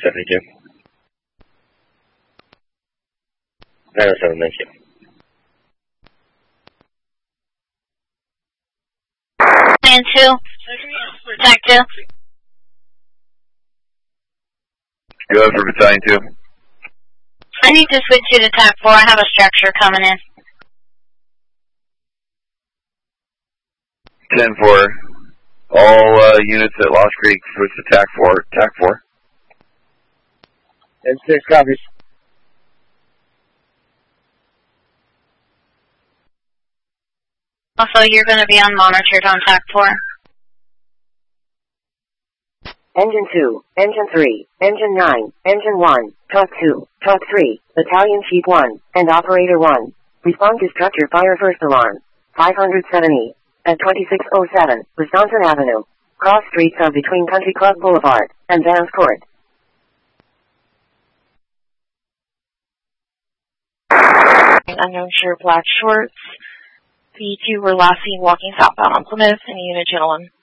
72. 907, thank you. Plan 2. Attack 2. Go for Battalion 2. I need to switch you to attack 4. I have a structure coming in. 10-4. All units at Lost Creek switch to TAC 4. TAC 4. 10-6, copies. Also, you're going to be unmonitored on attack 4. Engine 2, Engine 3, Engine 9, Engine 1, Talk 2, Talk 3, Battalion Chief 1, and Operator 1. Respond to structure fire first alarm. 570. At 2607, Wisconsin Avenue. Cross streets of between Country Club Boulevard and Vance Court. Unknown shirt, black shorts. The two were last seen walking southbound on Plymouth in a unit, gentlemen.